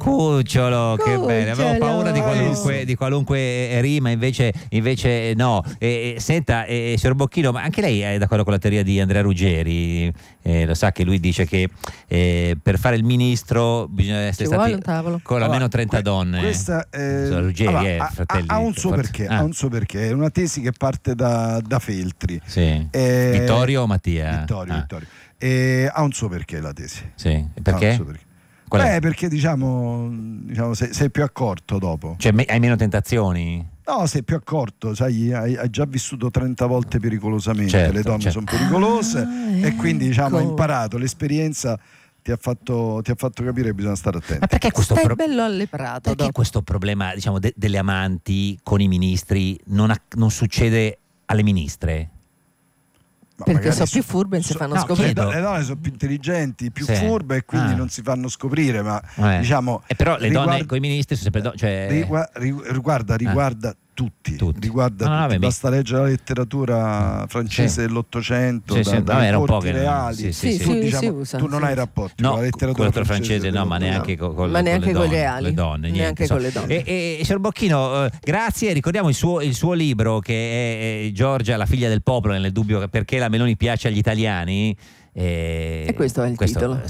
Cucciolo, che bello. Avevo paura di qualunque rima, invece no. Senta, signor Bocchino, ma anche lei è d'accordo con la teoria di Andrea Ruggeri? Lo sa che lui dice che per fare il ministro bisogna essere stati con almeno 30 donne. Questa Ruggeri fratelli. Ha un suo perché, è una tesi che parte da Feltri. Sì. Vittorio o Mattia? Vittorio. Ha un suo perché la tesi. Sì. Perché? Perché diciamo sei più accorto dopo. Cioè hai meno tentazioni? No, sei più accorto, sai, hai già vissuto 30 volte pericolosamente, certo, le donne sono pericolose e quindi hai imparato, l'esperienza ti ha fatto capire che bisogna stare attenti. Ma perché questo bello alleprato? Perché questo problema, delle amanti con i ministri non succede alle ministre? Perché sono più furbe e si fanno scoprire. Le donne sono più intelligenti, più furbe e quindi non si fanno scoprire, ma però le donne con i ministri sono sempre riguarda tutti. Riguarda tutti. Basta leggere la letteratura francese dell'Ottocento, era un po' che reali. Tu non hai rapporti con la letteratura francese, ma neanche con le donne. Neanche con le donne. E signor Bocchino, grazie. Ricordiamo il suo libro, che è Giorgia, la figlia del popolo, nel dubbio perché la Meloni piace agli italiani. E questo è il titolo.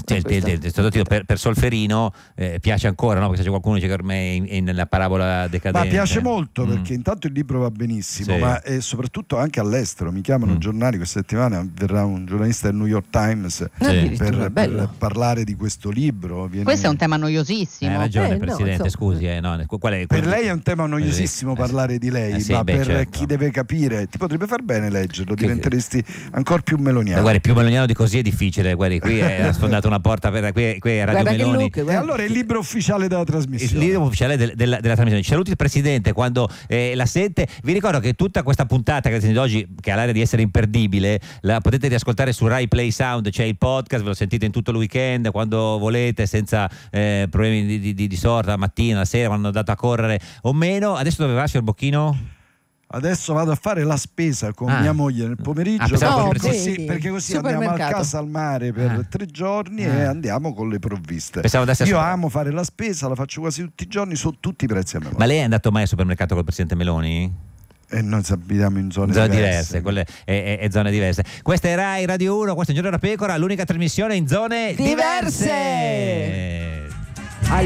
Per Solferino piace ancora, no? Perché c'è qualcuno che dice che ormai è nella parabola decadente. Ma piace molto perché intanto il libro va benissimo, ma soprattutto anche all'estero. Mi chiamano giornali, questa settimana verrà un giornalista del New York Times per parlare di questo libro. Questo è un tema noiosissimo. Hai ragione, Presidente, scusi. Per lei è un tema noiosissimo parlare di lei, ma per chi deve capire ti potrebbe far bene leggerlo, diventeresti ancora più meloniano. Guarda, più meloniano di così è difficile, guardi, qui è sfondato una porta per qui è Radio Meloni. E allora è il libro ufficiale della trasmissione. Il libro ufficiale della trasmissione. Ci saluti il Presidente quando la sente. Vi ricordo che tutta questa puntata che sentite oggi, che ha l'aria di essere imperdibile, la potete riascoltare su Rai Play Sound, c'è il podcast, ve lo sentite in tutto il weekend, quando volete, senza problemi di sorta, la mattina, la sera, quando andate a correre o meno. Adesso dove va, signor Bocchino? Adesso vado a fare la spesa con mia moglie nel pomeriggio, perché così andiamo a casa al mare per 3 giorni e andiamo con le provviste. Io amo fare la spesa, la faccio quasi tutti i giorni, sono tutti i prezzi a memoria. Ma lei è andato mai al supermercato col Presidente Meloni? E noi abitiamo in zone diverse. Quelle è zone diverse. Questa è Rai Radio 1, questo è Un Giorno da Pecora, l'unica trasmissione in zone diverse.